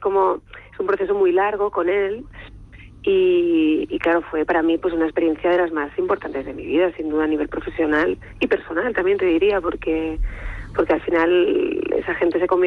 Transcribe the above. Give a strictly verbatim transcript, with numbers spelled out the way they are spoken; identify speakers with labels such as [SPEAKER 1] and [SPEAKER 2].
[SPEAKER 1] como, es un proceso muy largo con él. Y, y claro, fue para mí pues una experiencia de las más importantes de mi vida, sin duda, a nivel profesional y personal también te diría, porque porque al final esa gente se convierte